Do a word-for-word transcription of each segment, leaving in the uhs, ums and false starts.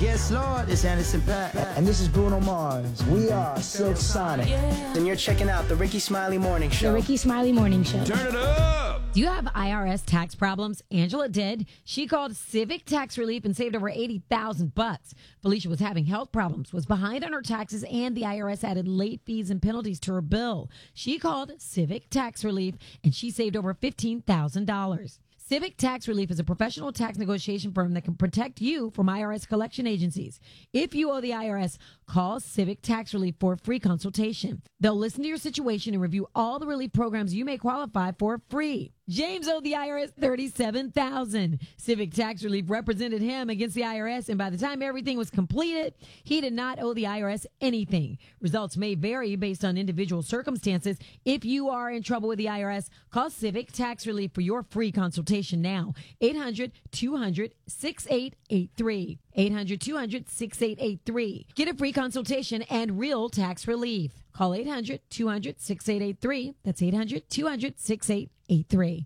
Guest Lord is Anderson .Paak. And this is Bruno Mars. We are Silk Sonic. Yeah. And you're checking out the Ricky Smiley Morning Show. The Ricky Smiley Morning Show. Turn it up! Do you have I R S tax problems? Angela did. She called Civic Tax Relief and saved over eighty thousand bucks. Felicia was having health problems, was behind on her taxes, and the I R S added late fees and penalties to her bill. She called Civic Tax Relief, and she saved over fifteen thousand dollars. Civic Tax Relief is a professional tax negotiation firm that can protect you from I R S collection agencies. If you owe the I R S, call Civic Tax Relief for a free consultation. They'll listen to your situation and review all the relief programs you may qualify for free. James owed the I R S thirty-seven thousand dollars. Civic Tax Relief represented him against the I R S, and by the time everything was completed, he did not owe the I R S anything. Results may vary based on individual circumstances. If you are in trouble with the I R S, call Civic Tax Relief for your free consultation now. eight hundred, two hundred, sixty-eight eighty-three. eight hundred, two hundred, sixty-eight eighty-three. Get a free consultation and real tax relief. Call eight hundred, two hundred, sixty-eight eighty-three. That's eight hundred, two hundred, sixty-eight eighty-three.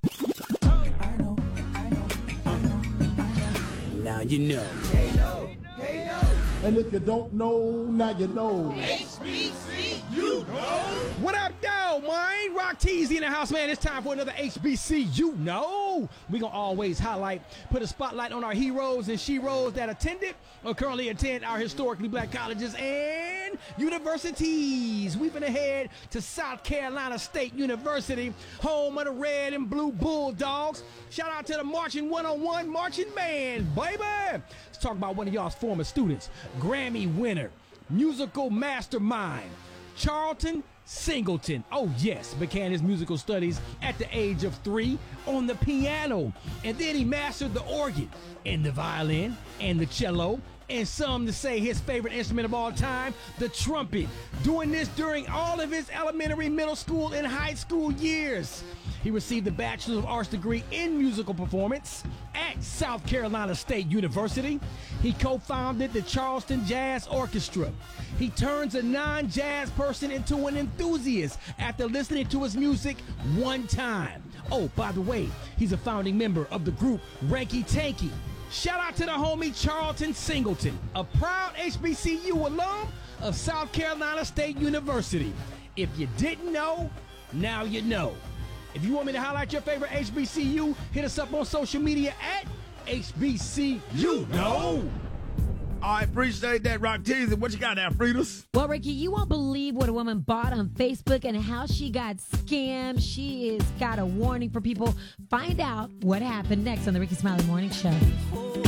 Now you know. And if you don't know, now you know. H B C, you know. What up, though, man? Rock Teasy in the house, man. It's time for another H B C, you know. We gonna always highlight, put a spotlight on our heroes and sheroes that attended or currently attend our historically black colleges and universities. We've been ahead to South Carolina State University, home of the red and blue Bulldogs. Shout out to the Marching one oh one Marching Band, baby. Let's talk about one of y'all's former students, Grammy winner, musical mastermind, Charlton Singleton. Oh yes, began his musical studies at the age of three on the piano, and then he mastered the organ and the violin and the cello, and some to say his favorite instrument of all time, the trumpet. Doing this during all of his elementary, middle school, and high school years. He received a Bachelor of Arts degree in musical performance at South Carolina State University. He co-founded the Charleston Jazz Orchestra. He turns a non-jazz person into an enthusiast after listening to his music one time. Oh, by the way, he's a founding member of the group Ranky Tanky. Shout out to the homie Charlton Singleton, a proud H B C U alum of South Carolina State University. If you didn't know, now you know. If you want me to highlight your favorite H B C U, hit us up on social media at H B C U know. I appreciate that, Rock Teasy. What you got now, Fritas? Well, Ricky, you won't believe what a woman bought on Facebook and how she got scammed. She has got a warning for people. Find out what happened next on the Ricky Smiley Morning Show.